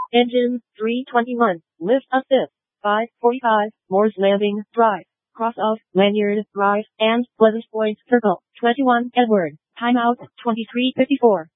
Engine 321. Lift assist 545. Moore's Landing Drive. Cross off Lanyard Drive and Pleasant Point Circle. 21 Edward. Timeout 23:54.